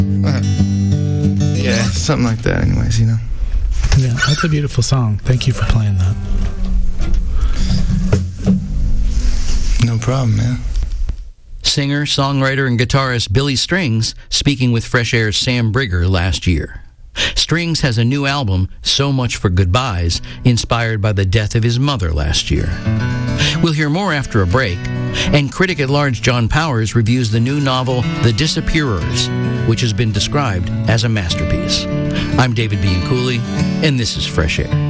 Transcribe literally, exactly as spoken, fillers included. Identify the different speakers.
Speaker 1: Uh, yeah, something like that anyways, you know.
Speaker 2: Yeah, that's a beautiful song. Thank you for playing that.
Speaker 1: No problem, man.
Speaker 3: Singer, songwriter, and guitarist Billy Strings speaking with Fresh Air's Sam Brigger last year. Strings has a new album, So Much for Goodbyes, inspired by the death of his mother last year. We'll hear more after a break, and critic-at-large John Powers reviews the new novel The Disappearers, which has been described as a masterpiece. I'm David Bianculli, and this is Fresh Air.